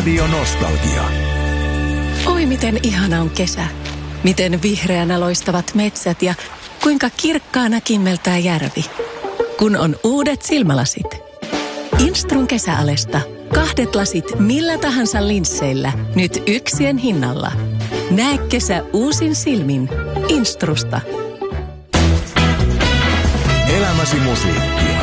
Radio Nostalgia. Oi miten ihana on kesä. Miten vihreänä loistavat metsät ja kuinka kirkkaana kimmeltää järvi. Kun on uudet silmälasit. Instrun kesäalesta. 2 lasit millä tahansa linsseillä. Nyt 1 hinnalla. Näe kesä uusin silmin. Instrusta. Elämäsi musiikkia.